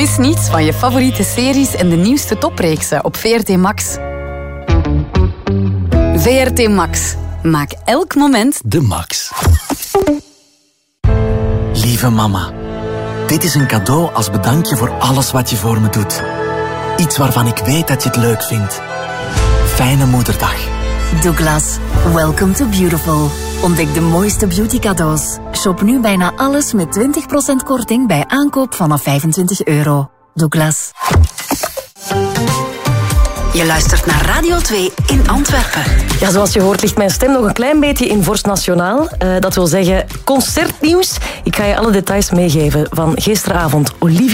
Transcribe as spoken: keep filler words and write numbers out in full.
Mis niets van je favoriete series en de nieuwste topreeksen op V R T Max. V R T Max. Maak elk moment de max. Lieve mama, dit is een cadeau als bedankje voor alles wat je voor me doet. Iets waarvan ik weet dat je het leuk vindt. Fijne moederdag. Douglas, welcome to beautiful. Ontdek de mooiste beauty cadeaus. Shop nu bijna alles met twintig procent korting bij aankoop vanaf vijfentwintig euro. Douglas. Je luistert naar Radio twee in Antwerpen. Ja, zoals je hoort ligt mijn stem nog een klein beetje in Vorst Nationaal. Uh, dat wil zeggen concertnieuws. Ik ga je alle details meegeven van gisteravond. Olivia